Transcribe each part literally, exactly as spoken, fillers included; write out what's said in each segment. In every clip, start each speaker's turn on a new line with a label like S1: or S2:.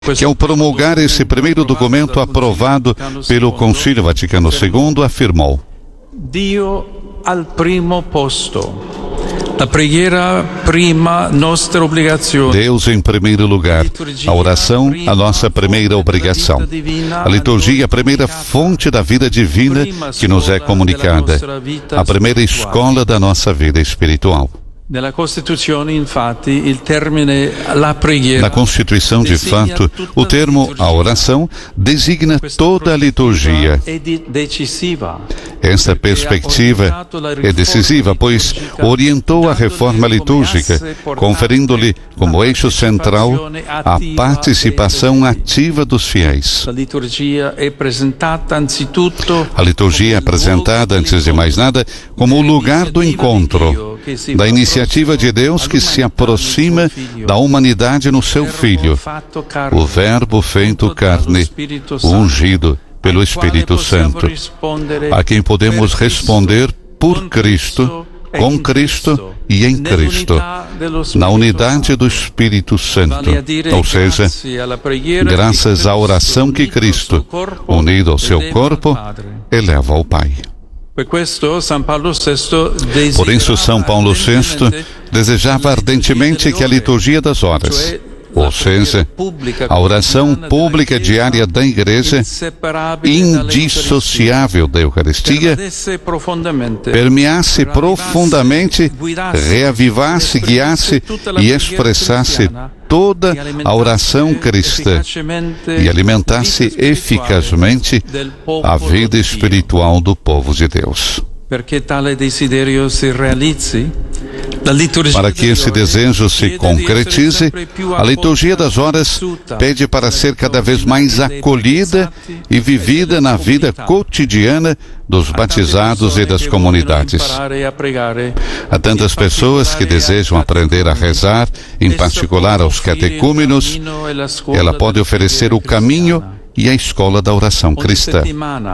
S1: que ao promulgar esse primeiro documento aprovado pelo Concílio Vaticano segundo, afirmou:
S2: Dio al primo posto. La preghiera prima nostra obbligazione.
S1: Deus em primeiro lugar, a oração a nossa primeira obrigação, a liturgia a primeira fonte da vida divina que nos é comunicada, a primeira escola da nossa vida espiritual.
S2: Na Constituição, de fato,
S1: o termo a oração designa toda a liturgia. Esta perspectiva é decisiva, pois orientou a reforma litúrgica, conferindo-lhe como eixo central a participação ativa dos fiéis. A liturgia é apresentada, antes de mais nada, como o lugar do encontro, da iniciativa de Deus que se aproxima da humanidade no seu Filho, o Verbo feito carne, ungido pelo Espírito Santo, a quem podemos responder por Cristo, com Cristo e em Cristo, na unidade do Espírito Santo, ou seja, graças à oração que Cristo, unido ao seu corpo, eleva ao Pai. Por isso, São Paulo sexto desejava ardentemente que a liturgia das horas, ou seja, a oração pública diária da Igreja, indissociável da Eucaristia, permeasse profundamente, reavivasse, guiasse e expressasse toda a oração cristã e alimentasse eficazmente a vida espiritual do povo de Deus. Para que esse desejo se concretize, a liturgia das horas pede para ser cada vez mais acolhida e vivida na vida cotidiana dos batizados e das comunidades. Há tantas pessoas que desejam aprender a rezar, em particular aos catecúmenos. Ela pode oferecer o caminho e a escola da oração cristã.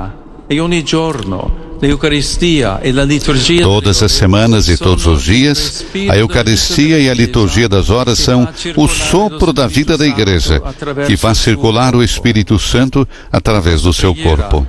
S1: Todas as semanas e todos os dias, a Eucaristia e a liturgia das horas são o sopro da vida da Igreja, que faz circular o Espírito Santo através do seu corpo.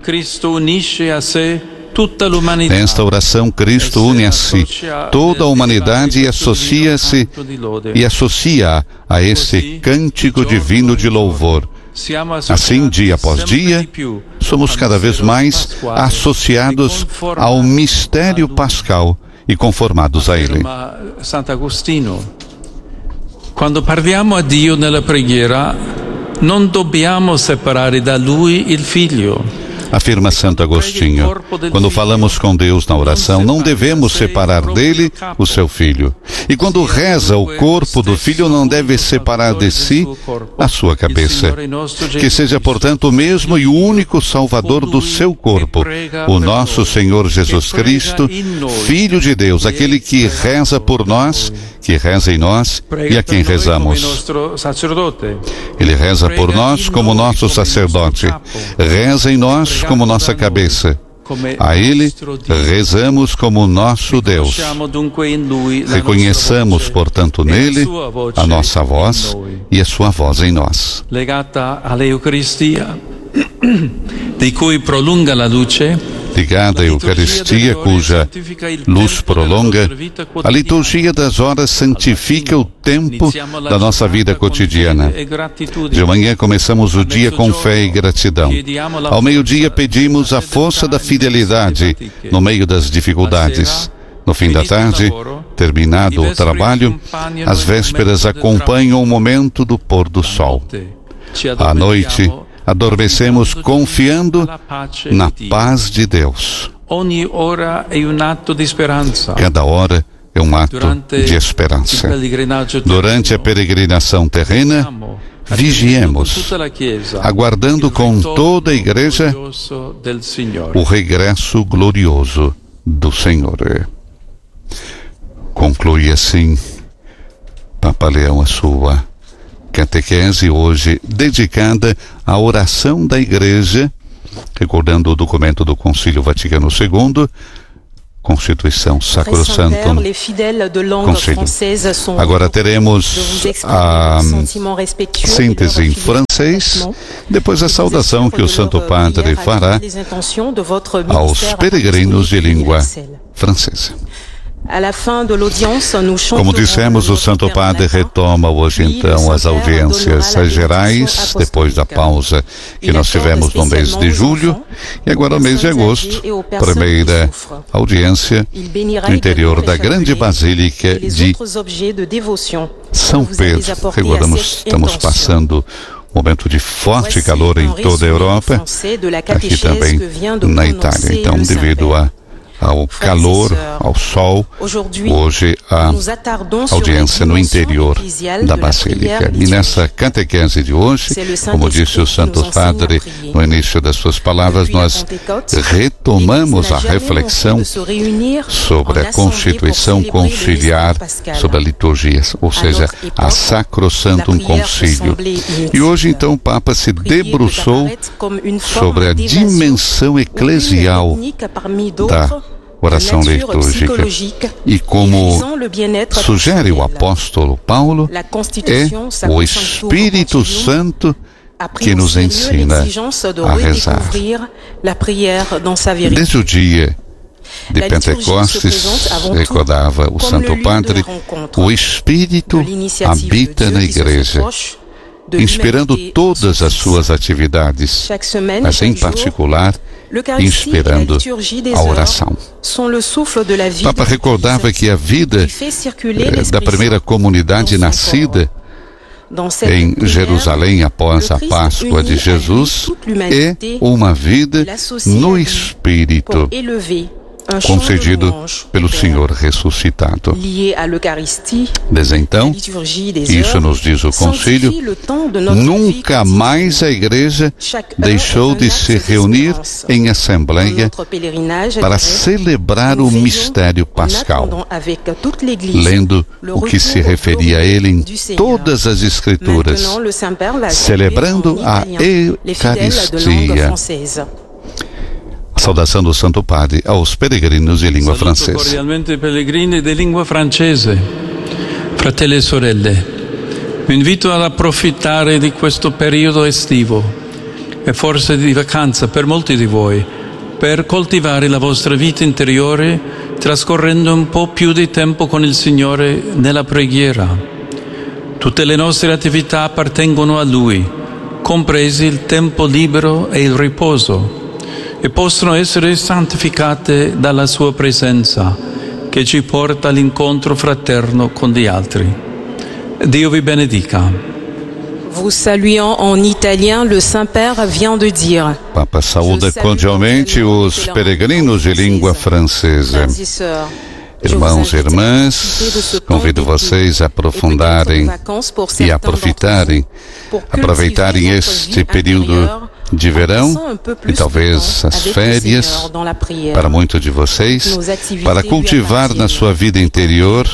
S1: Nesta oração, Cristo une a si toda a humanidade e associa-se e associa a esse cântico divino de louvor. Assim, dia após dia, somos cada vez mais associados ao mistério pascal e conformados a ele.
S2: Santo Agostino, quando parliamo a Dio nella preghiera, non dobbiamo separare da Lui il Figlio.
S1: Afirma Santo Agostinho, quando falamos com Deus na oração, não devemos separar dele o seu Filho. E quando reza, o corpo do Filho não deve separar de si a sua cabeça. Que seja, portanto, o mesmo e o único Salvador do seu corpo, o nosso Senhor Jesus Cristo, Filho de Deus, aquele que reza por nós, que reza em nós e a quem rezamos. Ele reza por nós como nosso sacerdote, reza em nós como nossa cabeça. A Ele rezamos como nosso Deus. Reconheçamos, portanto, nele a nossa voz e a sua voz em nós.
S2: Legata alla Eucaristia, di cui prolunga la luce,
S1: ligada à Eucaristia, cuja luz prolonga, a liturgia das horas santifica o tempo da nossa vida cotidiana. De manhã começamos o dia com fé e gratidão. Ao meio-dia pedimos a força da fidelidade no meio das dificuldades. No fim da tarde, terminado o trabalho, as vésperas acompanham o momento do pôr do sol. À noite, adormecemos confiando na paz de Deus. Cada hora é um ato de esperança. Durante a peregrinação terrena, vigiemos, aguardando com toda a Igreja o regresso glorioso do Senhor. Conclui assim Papa Leão a sua catequese hoje dedicada à oração da Igreja, recordando o documento do Concílio Vaticano segundo, Constituição Sacrosanctum Concilium. Agora teremos a síntese em francês, depois a saudação que o Santo Padre fará aos peregrinos de língua francesa. Como dissemos, o Santo Padre retoma hoje então as audiências gerais, depois da pausa que nós tivemos no mês de julho, e agora no mês de agosto, primeira audiência no interior da grande Basílica de São Pedro. Recordamos, estamos passando um momento de forte calor em toda a Europa, aqui também na Itália. Então, devido a ao calor, ao sol, hoje a audiência no interior da Basílica. E nessa catequese de hoje, como disse o Santo Padre no início das suas palavras, nós retomamos a reflexão sobre a Constituição Conciliar, sobre a liturgia, ou seja, a Sacrosanctum Concilium. E hoje então o Papa se debruçou sobre a dimensão eclesial da oração litúrgica. E como sugere o apóstolo Paulo, é o Espírito Santo que nos ensina a rezar. Desde o dia de Pentecostes, recordava o Santo Padre, o Espírito habita na Igreja, inspirando todas as suas atividades, mas em particular inspirando a oração. O Papa recordava que a vida da primeira comunidade nascida em Jerusalém após a Páscoa de Jesus é uma vida no Espírito, concedido pelo Senhor ressuscitado. Desde então, isso nos diz o Concílio, nunca mais a Igreja deixou de se reunir em assembleia para celebrar o mistério pascal, lendo o que se referia a ele em todas as Escrituras, celebrando a Eucaristia. Saudação do Santo Padre aos peregrinos de língua francesa.
S2: Cordialmente pellegrini di lingua francese, fratelli e sorelle, vi invito ad approfittare di questo periodo estivo e forse di vacanza per molti di voi, per coltivare la vostra vita interiore trascorrendo un po' più di tempo con il Signore nella preghiera. Tutte le nostre attività appartengono a Lui, compresi il tempo libero e il riposo, e possono essere santificate dalla sua presenza, che ci porta all'incontro fraterno con gli altri. Dio vi benedica.
S3: Vous saluant en italien, le Saint-Père vient de dire.
S1: Papa saúda cordialmente os peregrinos de língua francesa. Irmãos e irmãs, convido vocês a aprofundarem e aproveitarem, aproveitarem este período de verão e talvez as férias para muitos de vocês, para cultivar na sua vida interior,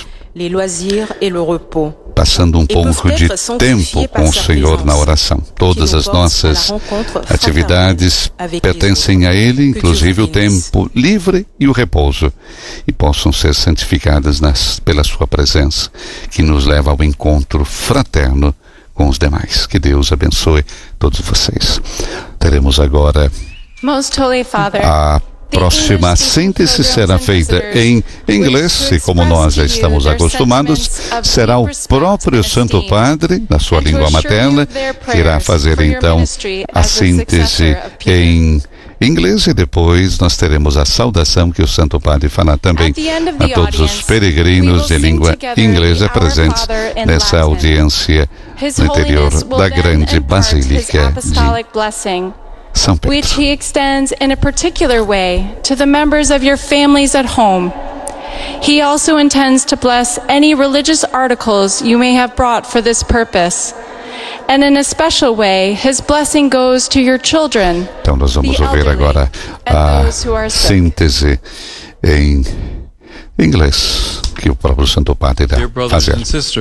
S1: passando um pouco de tempo com o Senhor na oração. Todas as nossas atividades pertencem a Ele, inclusive o tempo livre e o repouso, e possam ser santificadas nas, pela Sua presença, que nos leva ao encontro fraterno com os demais. Que Deus abençoe todos vocês. Teremos agora a próxima síntese será feita em inglês e, como nós já estamos acostumados, será o próprio Santo Padre, na sua língua materna, que irá fazer então a síntese em inglês, e depois nós teremos a saudação que o Santo Padre fará também a todos os peregrinos de língua inglesa presentes nessa audiência no interior da grande Basílica de São Pedro.
S4: Which he extends in a particular way to the members of your families at home. He also intends to bless any religious articles you may have brought for this purpose. And in a special way, his blessing goes to your children.
S1: Então nós vamos ouvir agora a síntese em inglês que o próprio Santo Padre irá fazer.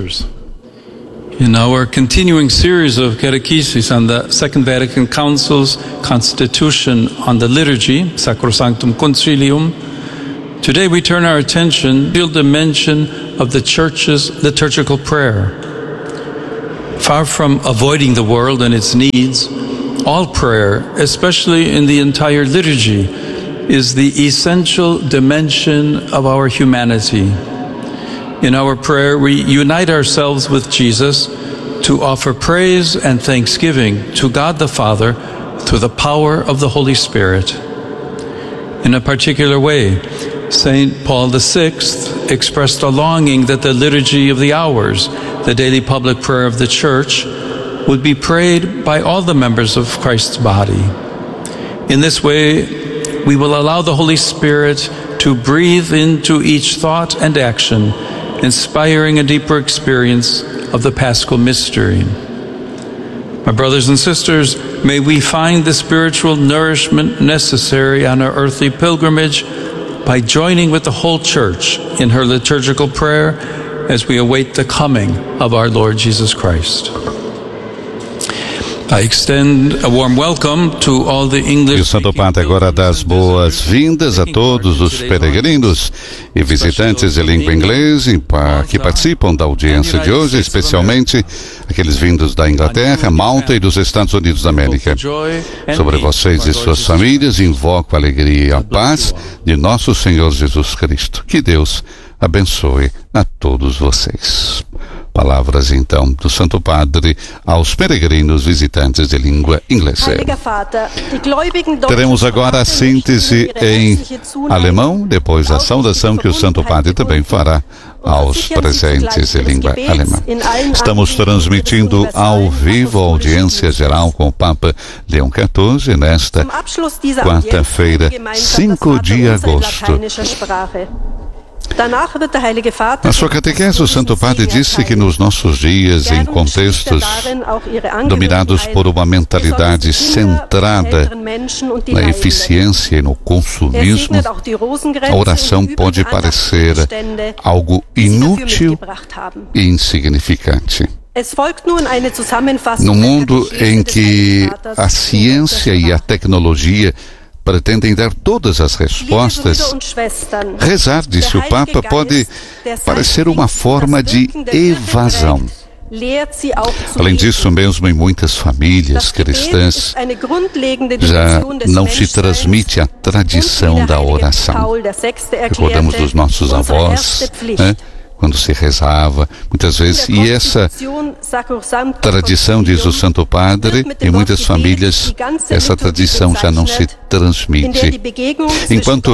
S2: In our continuing series of catechesis on the Second Vatican Council's Constitution on the Liturgy, Sacrosanctum Concilium, Today we turn our attention to the dimension of the Church's liturgical prayer. Far from avoiding the world and its needs, all prayer, especially in the entire liturgy, is the essential dimension of our humanity. In our prayer, we unite ourselves with Jesus to offer praise and thanksgiving to God the Father through the power of the Holy Spirit. In a particular way, Saint Paul the Sixth expressed a longing that the liturgy of the hours, the daily public prayer of the Church, would be prayed by all the members of Christ's body. In this way, we will allow the Holy Spirit to breathe into each thought and action, inspiring a deeper experience of the Paschal mystery. My brothers and sisters, may we find the spiritual nourishment necessary on our earthly pilgrimage by joining with the whole Church in her liturgical prayer as we await the coming of our Lord Jesus Christ. I extend a warm welcome to all the English.
S1: E o Santo Padre agora dá as boas-vindas a todos os peregrinos e visitantes de língua inglesa que participam da audiência de hoje, especialmente aqueles vindos da Inglaterra, Malta e dos Estados Unidos da América. Sobre vocês e suas famílias, invoco a alegria e a paz de nosso Senhor Jesus Cristo. Que Deus abençoe a todos vocês. Palavras, então, do Santo Padre aos peregrinos visitantes de língua inglesa. Teremos agora a síntese em alemão, depois a saudação que o Santo Padre também fará aos presentes de língua alemã. Estamos transmitindo ao vivo a audiência geral com o Papa Leão quatorze nesta quarta-feira, cinco de agosto. Na sua catequese, o Santo Padre disse que nos nossos dias, em contextos dominados por uma mentalidade centrada na eficiência e no consumismo, a oração pode parecer algo inútil e insignificante. No mundo em que a ciência e a tecnologia pretendem dar todas as respostas, rezar, disse o Papa, pode parecer uma forma de evasão. Além disso, mesmo em muitas famílias cristãs, já não se transmite a tradição da oração. Recordamos dos nossos avós, né? Quando se rezava, muitas vezes, e essa tradição, diz o Santo Padre, em muitas famílias, essa tradição já não se transmite. Enquanto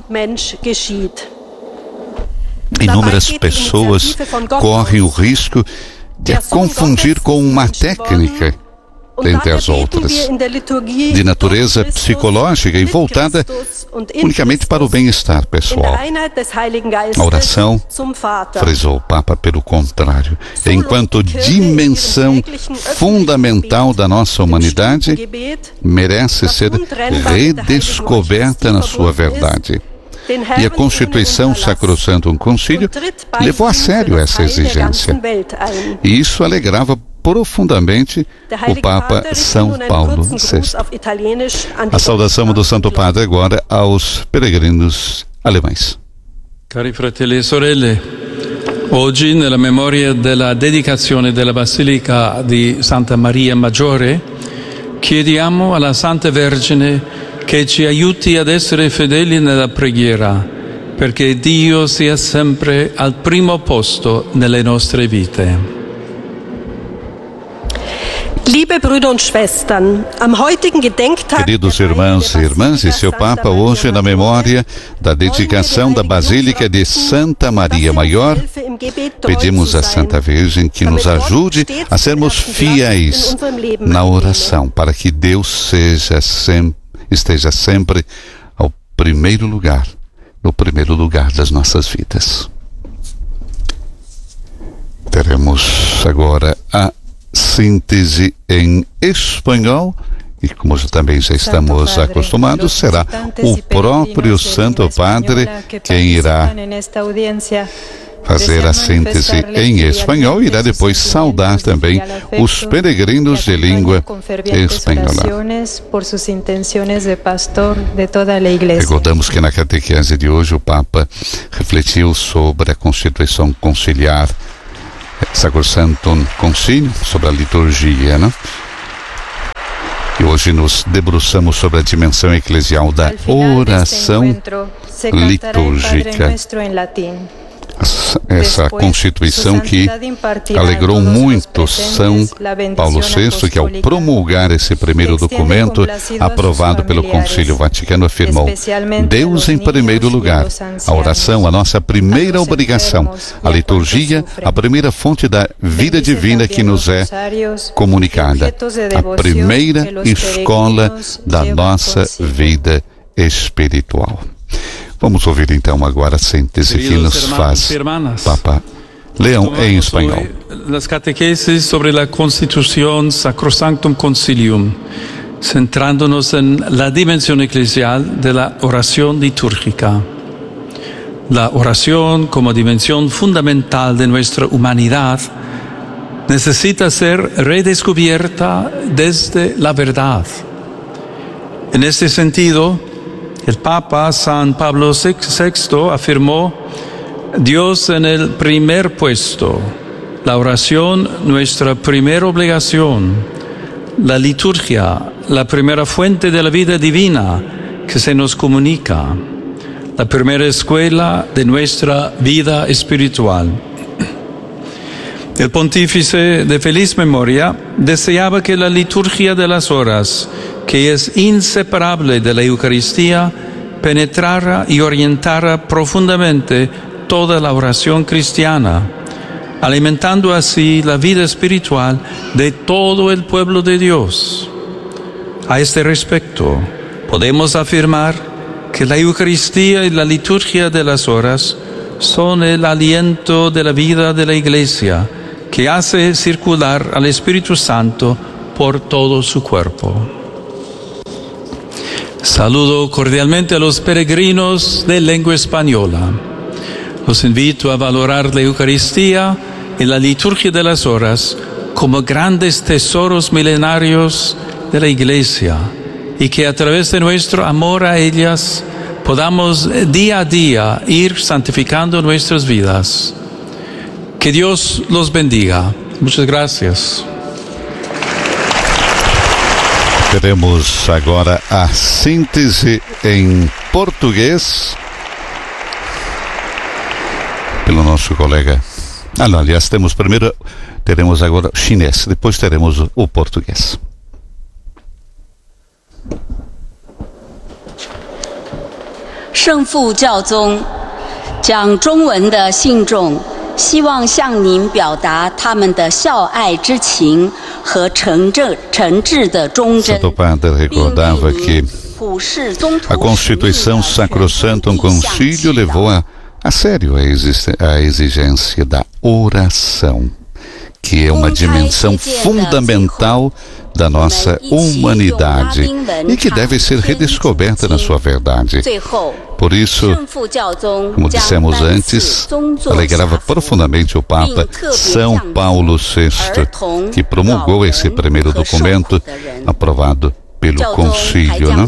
S1: inúmeras pessoas correm o risco de a confundir com uma técnica, dentre as outras, de natureza psicológica e voltada unicamente para o bem-estar pessoal. A oração, frisou o Papa, pelo contrário, enquanto dimensão fundamental da nossa humanidade, merece ser redescoberta na sua verdade. E a Constituição Sacrosantum Concílio levou a sério essa exigência. E isso alegrava profundamente o Papa São Paulo sexto. A saudação do Santo Padre agora aos peregrinos alemães.
S2: Cari fratelli e sorelle, oggi nella memoria della dedicazione della Basilica di Santa Maria Maggiore, chiediamo alla Santa Vergine che ci aiuti ad essere fedeli nella preghiera, perché Dio sia sempre al primo posto nelle nostre vite.
S1: Queridos irmãos e irmãs, e seu Papa, hoje na memória da dedicação da Basílica de Santa Maria Maior, pedimos à Santa Virgem que nos ajude a sermos fiéis na oração, para que Deus seja sempre, esteja sempre ao primeiro lugar, no primeiro lugar das nossas vidas. Teremos agora a síntese em espanhol e, como também já estamos acostumados, será o próprio Santo Padre quem irá fazer a síntese em espanhol e irá depois saudar também os peregrinos de língua espanhola. Recordamos que na catequese de hoje o Papa refletiu sobre a Constituição Conciliar Sacrosanctum Concilium, sobre a liturgia, né? E hoje nos debruçamos sobre a dimensão eclesial da oração litúrgica. Essa Constituição que alegrou muito São Paulo sexto, que ao promulgar esse primeiro documento aprovado pelo Concílio Vaticano afirmou: Deus em primeiro lugar, a oração a nossa primeira obrigação, a liturgia a primeira fonte da vida divina que nos é comunicada, a primeira escola da nossa vida espiritual. Vamos ouvir então agora a síntese que nos faz Papa Leão em espanhol.
S2: Las catequesis sobre la Constitución Sacrosanctum Concilium, centrándonos en la dimensión eclesial de la oración litúrgica. La oración como dimensión fundamental de nuestra humanidad necesita ser redescubierta desde la verdad. En este sentido, el Papa San Pablo sexto afirmó: Dios en el primer puesto, la oración nuestra primera obligación, la liturgia la primera fuente de la vida divina que se nos comunica, la primera escuela de nuestra vida espiritual. El pontífice de feliz memoria deseaba que la liturgia de las horas, que es inseparable de la Eucaristía, penetrara y orientara profundamente toda la oración cristiana, alimentando así la vida espiritual de todo el pueblo de Dios. A este respecto, podemos afirmar que la Eucaristía y la liturgia de las horas son el aliento de la vida de la Iglesia, que hace circular al Espíritu Santo por todo su cuerpo. Saludo cordialmente a los peregrinos de lengua española. Los invito a valorar la Eucaristía y la liturgia de las horas como grandes tesoros milenarios de la Iglesia, y que a través de nuestro amor a ellas podamos día a día ir santificando nuestras vidas. Que Dios los bendiga. Muchas gracias.
S1: Teremos agora a síntese em português pelo nosso colega. Ah, não, aliás, temos primeiro, teremos agora o chinês, depois teremos o, o português.
S5: 圣父教宗讲中文的信众希望向您表达他们的孝爱之情和诚挚诚挚的忠贞。
S1: Santo Padre recordava que a Constituição Sacrosanctum Concilium levou a, a sério a, a exigência da oração, que é uma dimensão fundamental da nossa humanidade e que deve ser redescoberta na sua verdade. Por isso, como dissemos antes, alegrava profundamente o Papa São Paulo sexto, que promulgou esse primeiro documento aprovado pelo Concílio, né?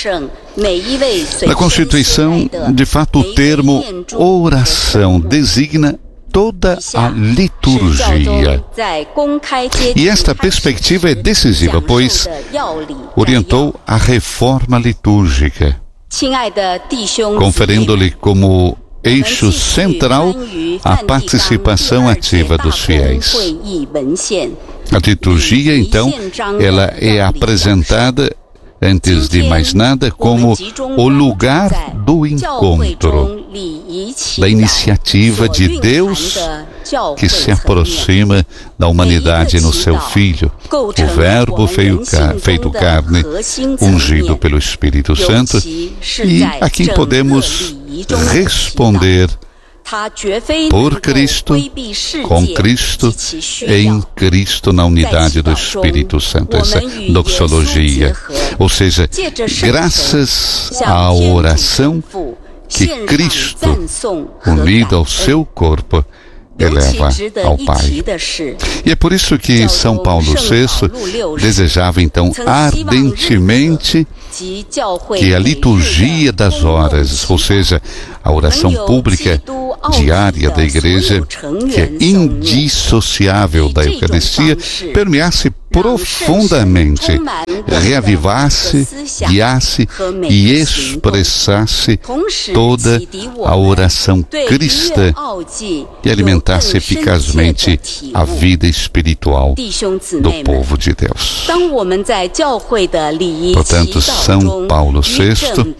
S1: Na Constituição, de fato, o termo oração designa toda a liturgia. E esta perspectiva é decisiva, pois orientou a reforma litúrgica, conferindo-lhe como eixo central a participação ativa dos fiéis. A liturgia, então, ela é apresentada, antes de mais nada, como o lugar do encontro, da iniciativa de Deus que se aproxima da humanidade no seu Filho, o Verbo feito carne, ungido pelo Espírito Santo, e a quem podemos responder por Cristo, com Cristo, em Cristo, na unidade do Espírito Santo, essa doxologia. Ou seja, graças à oração, que Cristo, unido ao seu corpo, eleva ao Pai. E é por isso que São Paulo sexto desejava então ardentemente que a liturgia das horas, ou seja, a oração pública diária da Igreja, que é indissociável da Eucaristia, permeasse profundamente, reavivasse, guiasse e expressasse toda a oração cristã e alimentasse eficazmente a vida espiritual do povo de Deus. Portanto, São Paulo sexto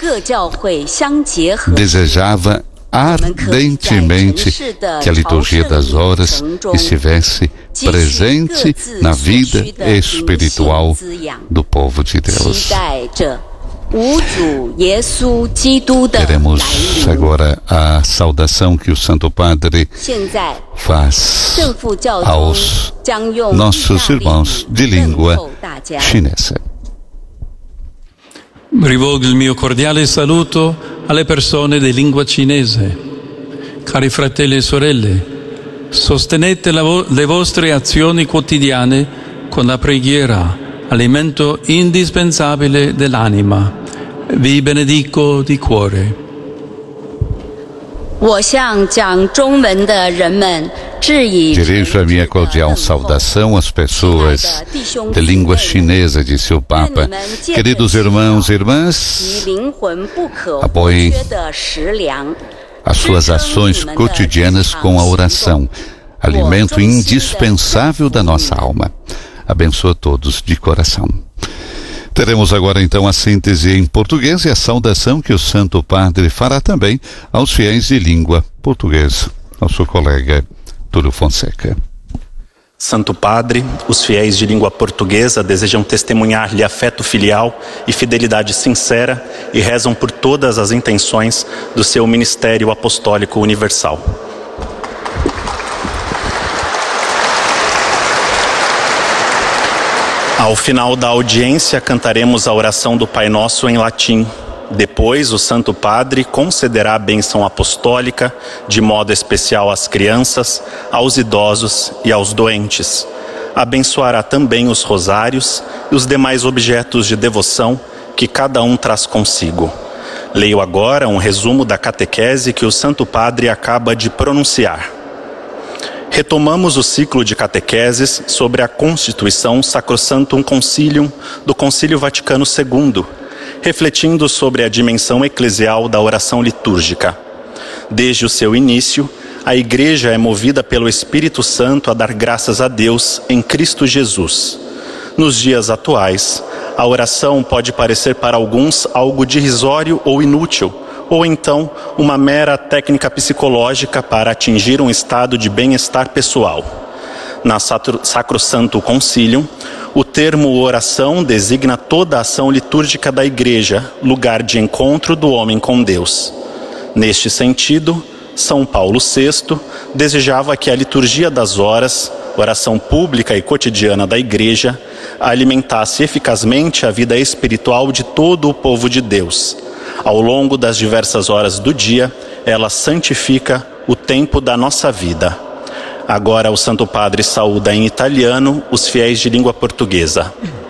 S1: desejava ardentemente que a liturgia das horas estivesse presente na vida espiritual do povo de Deus. Teremos agora a saudação que o Santo Padre faz aos nossos irmãos de língua chinesa.
S2: Rivolgo il mio cordiale saluto alle persone di lingua cinese. Cari fratelli e sorelle, sostenete la vo- le vostre azioni quotidiane con la preghiera, alimento indispensabile dell'anima. Vi benedico di cuore.
S5: 我向讲中文的人们致以
S1: Dirijo a minha cordial saudação às pessoas de língua chinesa, disse o Papa. Queridos irmãos e irmãs, apoiem as suas ações cotidianas com a oração, alimento indispensável da nossa alma. Abençoa todos de coração. Teremos agora então a síntese em português e a saudação que o Santo Padre fará também aos fiéis de língua portuguesa, nosso colega Túlio Fonseca.
S6: Santo Padre, os fiéis de língua portuguesa desejam testemunhar-lhe afeto filial e fidelidade sincera e rezam por todas as intenções do seu ministério apostólico universal. Ao final da audiência, cantaremos a oração do Pai Nosso em latim. Depois, o Santo Padre concederá a bênção apostólica, de modo especial às crianças, aos idosos e aos doentes. Abençoará também os rosários e os demais objetos de devoção que cada um traz consigo. Leio agora um resumo da catequese que o Santo Padre acaba de pronunciar. Retomamos o ciclo de catequeses sobre a Constituição Sacrosanctum Concilium do Concílio Vaticano segundo, refletindo sobre a dimensão eclesial da oração litúrgica. Desde o seu início, a Igreja é movida pelo Espírito Santo a dar graças a Deus em Cristo Jesus. Nos dias atuais, a oração pode parecer para alguns algo de irrisório ou inútil, ou então uma mera técnica psicológica para atingir um estado de bem-estar pessoal. Na Sacrosanctum Concilium, o termo oração designa toda a ação litúrgica da Igreja, lugar de encontro do homem com Deus. Neste sentido, São Paulo sexto desejava que a liturgia das horas, oração pública e cotidiana da Igreja, alimentasse eficazmente a vida espiritual de todo o povo de Deus. Ao longo das diversas horas do dia, ela santifica o tempo da nossa vida. Agora o Santo Padre saúda em italiano os fiéis de língua portuguesa.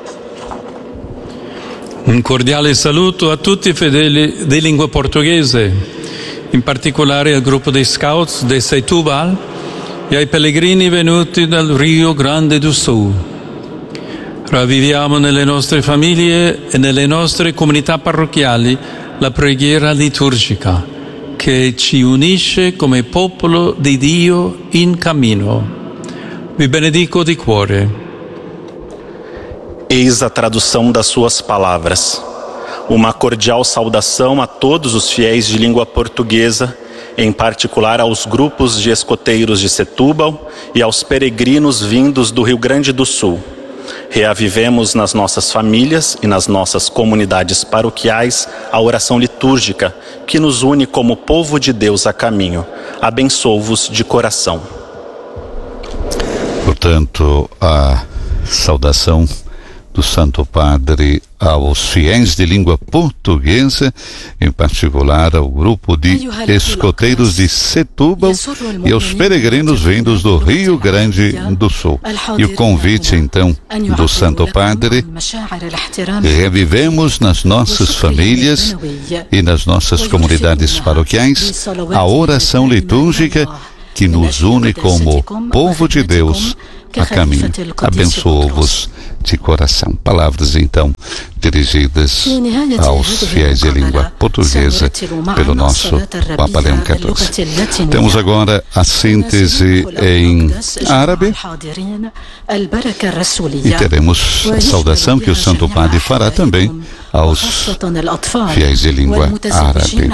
S2: Un cordiale saluto a tutti i fedeli di lingua portoghese, in particolare al gruppo dei Scouts di Setúbal e ai pellegrini venuti dal Rio Grande do Sul. Ravviviamo nelle nostre famiglie e nelle nostre comunità parrocchiali la preghiera liturgica che ci unisce come popolo di Dio in cammino. Vi benedico di cuore.
S6: Eis a tradução das suas palavras. Uma cordial saudação a todos os fiéis de língua portuguesa, em particular aos grupos de escoteiros de Setúbal e aos peregrinos vindos do Rio Grande do Sul. Reavivemos nas nossas famílias e nas nossas comunidades paroquiais a oração litúrgica que nos une como povo de Deus a caminho. Abençoo-vos de coração.
S1: Portanto, a saudação do Santo Padre aos fiéis de língua portuguesa, em particular ao grupo de escoteiros de Setúbal e aos peregrinos vindos do Rio Grande do Sul. E o convite, então, do Santo Padre: revivemos nas nossas famílias e nas nossas comunidades paroquiais a oração litúrgica que nos une como povo de Deus a caminho. Abençoo-vos de coração. Palavras, então, dirigidas aos fiéis de língua portuguesa pelo nosso Papa Leão quatorze. Temos agora a síntese em árabe e teremos a saudação que o Santo Padre fará também aos fiéis de língua árabe.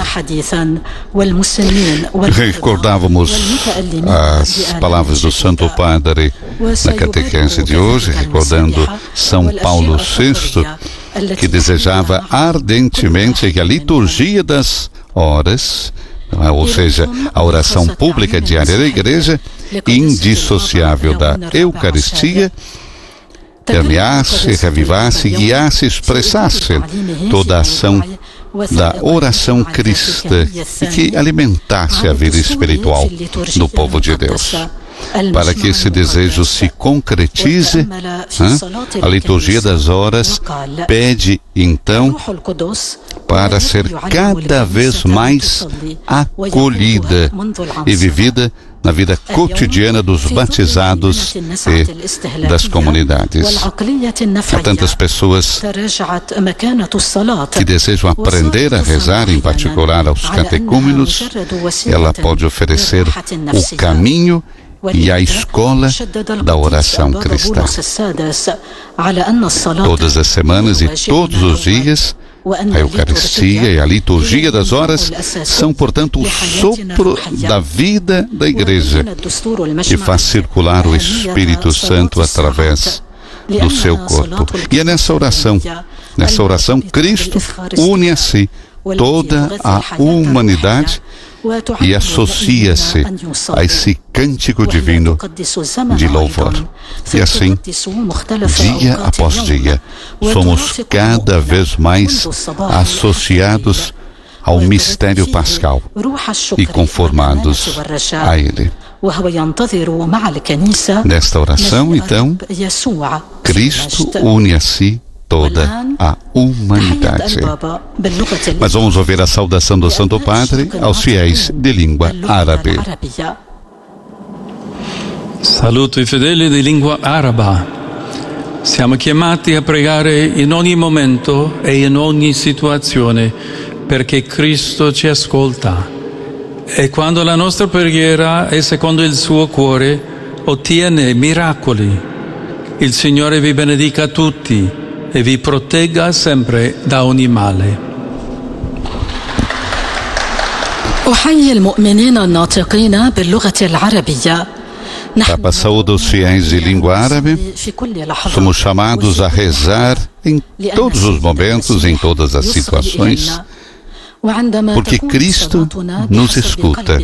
S1: Recordávamos as palavras do Santo Padre na catequese de hoje, recordando São Paulo sexto, que desejava ardentemente que a liturgia das horas, ou seja, a oração pública diária da Igreja, indissociável da Eucaristia, permeasse, revivasse, guiasse, expressasse toda a ação da oração cristã e que alimentasse a vida espiritual do povo de Deus. Para que esse desejo se concretize, hein, a liturgia das horas pede, então, para ser cada vez mais acolhida e vivida na vida cotidiana dos batizados e das comunidades. Há tantas pessoas que desejam aprender a rezar, em particular aos catecúmenos. Ela pode oferecer o caminho e a escola da oração cristã. Todas as semanas e todos os dias, a Eucaristia e a liturgia das horas são, portanto, o sopro da vida da Igreja, que faz circular o Espírito Santo através do seu corpo. E é nessa oração, nessa oração, Cristo une a si toda a humanidade e associa-se a esse cântico divino de louvor. E assim, dia após dia, somos cada vez mais associados ao mistério pascal e conformados a ele. Nesta oração, então, Cristo une a si toda a humanidade. Mas vamos ouvir a saudação do Santo Padre aos fiéis de língua árabe.
S2: Saluto i fedeli di lingua araba. Siamo chiamati a pregare in ogni momento e in ogni situazione perché Cristo ci ascolta. E quando la nostra preghiera è secondo il suo cuore, ottiene miracoli. Il Signore vi benedica tutti e vi protegga sempre da ogni male.
S7: أحيي المؤمنين الناطقين باللغة العربية.
S1: Papa saúda os fiéis de língua árabe. Somos chamados a rezar em todos os momentos, em todas as situações, porque Cristo nos escuta.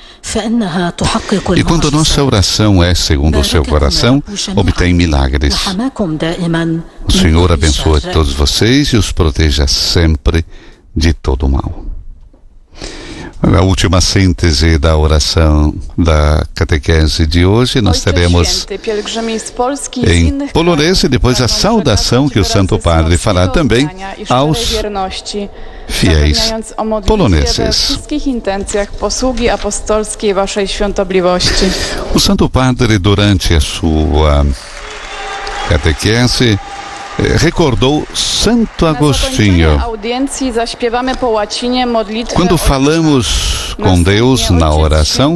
S1: E quando nossa oração é segundo o seu coração, obtém milagres. O Senhor abençoe todos vocês e os proteja sempre de todo mal. A última síntese da oração da catequese de hoje nós teremos em polonês e depois a saudação que o Santo Padre fará também aos fiéis poloneses. O Santo Padre, durante a sua catequese, recordou Santo Agostinho. Quando falamos com Deus na oração,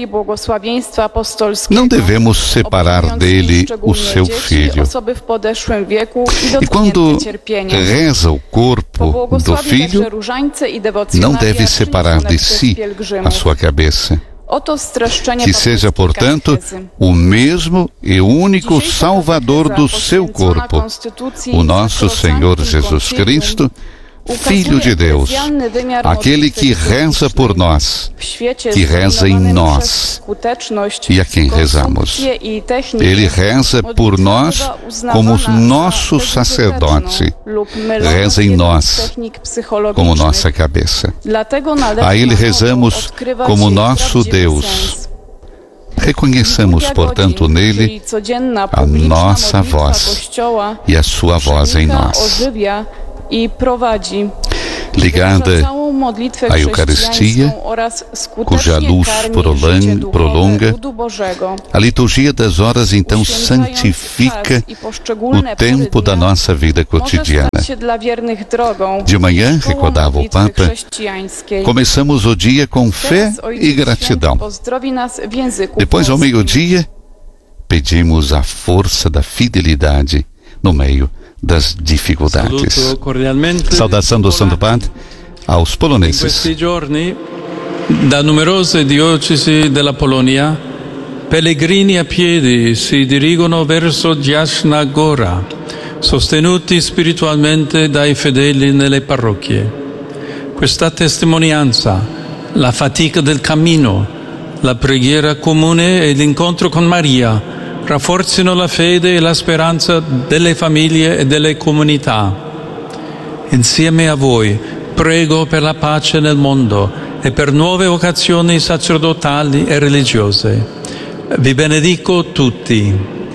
S1: não devemos separar dele o seu filho. E quando reza o corpo do filho, não deve separar de si a sua cabeça. Que seja, portanto, o mesmo e único Salvador do seu corpo, o nosso Senhor Jesus Cristo, Filho de Deus, aquele que reza por nós, que reza em nós e a quem rezamos. Ele reza por nós como nosso sacerdote, reza em nós como nossa cabeça. A Ele rezamos como nosso Deus. Reconheçamos, portanto, nele a nossa voz e a sua voz em nós. Ligada à Eucaristia, cuja luz prolonga, a liturgia das horas então santifica o tempo da nossa vida cotidiana. De manhã, recordava o Papa, começamos o dia com fé e gratidão. Depois, ao meio-dia, pedimos a força da fidelidade no meio das dificuldades. Saudação do Santo Padre aos poloneses.
S2: In questi giorni, da numerose diocesi della Polonia, pellegrini a piedi si dirigono verso Jasna Góra, sostenuti spiritualmente dai fedeli nelle parrocchie. Questa testimonianza, la fatica del cammino, la preghiera comune e l'incontro con Maria rafforzino la fede e la speranza delle famiglie e delle comunità. Insieme a voi prego per la pace nel mondo e per nuove vocazioni sacerdotali e religiose. Vi benedico tutti.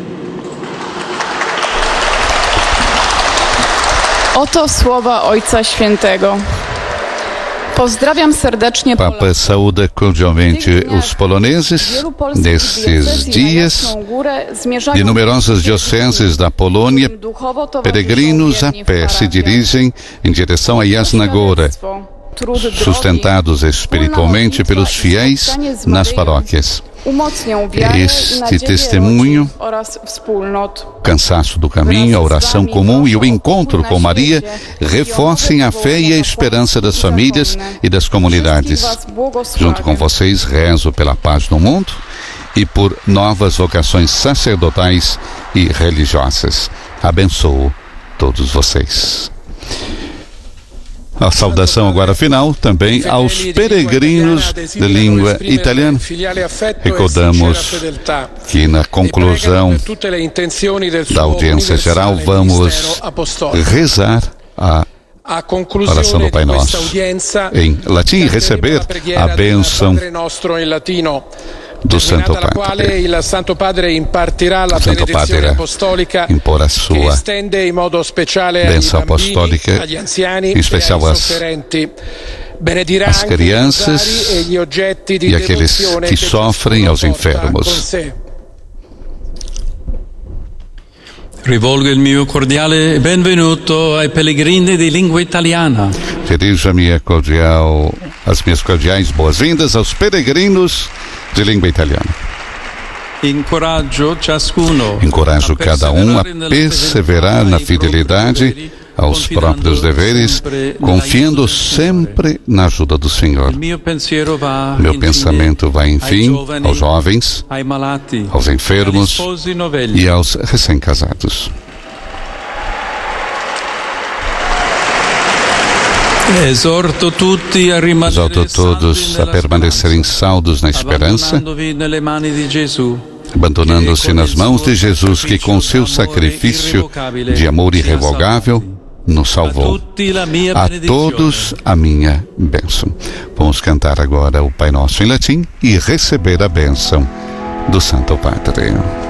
S8: Oto słowa Ojca Świętego. Pozdrawiam serdecznie
S1: Papa saúda cordialmente os poloneses nesses dias de numerosas dioceses da Polônia. Peregrinos a pé se dirigem em direção a Jasna Góra, sustentados espiritualmente pelos fiéis nas paróquias. Este testemunho, cansaço do caminho, a oração comum e o encontro com Maria reforcem a fé e a esperança das famílias e das comunidades. Junto com vocês, rezo pela paz no mundo e por novas vocações sacerdotais e religiosas. Abençoo todos vocês. A saudação agora final também aos peregrinos de língua italiana. Recordamos que na conclusão da audiência geral vamos rezar a oração do Pai Nosso em latim e receber a bênção do Santo Padre.
S9: Il Santo Padre impartirà la
S1: Santo
S9: benedizione
S1: Padre
S9: apostolica
S1: imporá sua
S9: che estende in modo speciale
S1: bênção
S9: agli bambini,
S1: apostólica,
S9: agli anziani
S1: em especial
S9: e ai
S1: às,
S9: sofferenti. Benedirà
S1: às
S9: anche i
S1: crianças
S9: rosari e gli oggetti di
S1: e aqueles
S9: devozione
S1: que
S9: che
S1: sofrem, aos
S9: ciascuno porta
S1: enfermos.
S9: con sé.
S2: Rivolgo il mio cordiale benvenuto ai pellegrini di lingua italiana.
S1: Dirijo a minha cordial, as minhas cordiais boas-vindas aos peregrinos de língua italiana.
S2: Encoraggio ciascuno
S1: Encorajo cada um a perseverar na fidelidade aos próprios deveres, confiando sempre na ajuda do Senhor. Meu pensamento vai, enfim, aos jovens, aos enfermos e aos recém-casados.
S2: Exorto tutti a
S1: Exorto todos a permanecerem saldos na esperança, abandonando-se nas mãos de Jesus, que com seu sacrifício de amor irrevogável nos salvou. A todos a minha bênção. Vamos cantar agora o Pai Nosso em latim e receber a bênção do Santo Padre.